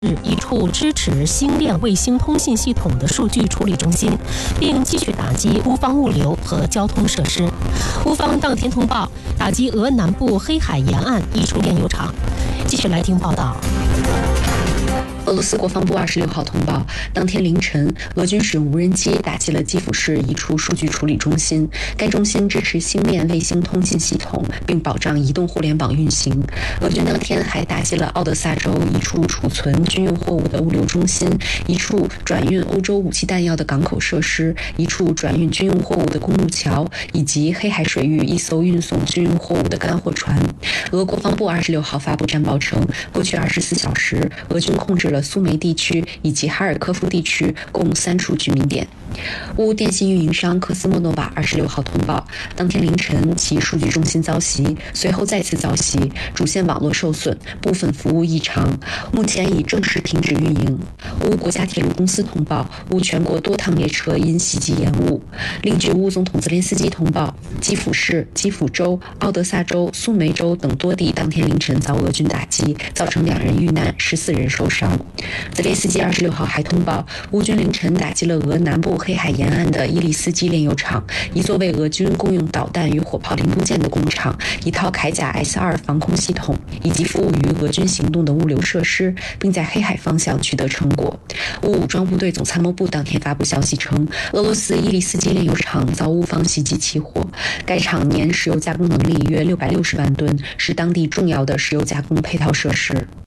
一处支持星链卫星通信系统的数据处理中心，并继续打击乌方物流和交通设施。乌方当天通报打击俄南部黑海沿岸一处炼油厂。继续来听报道。 俄罗斯国防部26号通报，当天凌晨，俄军使用无人机打击了基辅市一处数据处理中心。该中心支持星链卫星通信系统，并保障移动互联网运行。俄军当天还打击了奥德萨州一处储存军用货物的物流中心，一处转运欧洲武器弹药的港口设施，一处转运军用货物的公路桥，以及黑海水域一艘运送军用货物的干货船。俄国防部26号发布战报称，过去24小时，俄军控制了苏梅地区以及哈尔科夫地区共3处居民点。乌电信运营商科斯莫诺瓦26号通报，当天凌晨其数据中心遭袭，随后再次遭袭，主线网络受损，部分服务异常，目前已正式停止运营。乌国家铁路公司通报，乌全国多趟列车因袭击延误。另据乌总统泽连斯基通报，基辅市、基辅州、奥德萨州、苏梅州等多地当天凌晨遭俄军打击，造成2人遇难，14人受伤。泽连斯基26号还通报，乌军凌晨打击了俄南部黑海沿岸的伊利斯基炼油厂，一座为俄军供用导弹与火炮零部件的工厂，一套铠甲 S2 防空系统，以及服务于俄军行动的物流设施，并在黑海方向取得成果。乌武装部队总参谋部当天发布消息称，俄罗斯伊利斯基炼油厂遭乌方袭击起火，该厂年石油加工能力约660万吨，是当地重要的石油加工配套设施。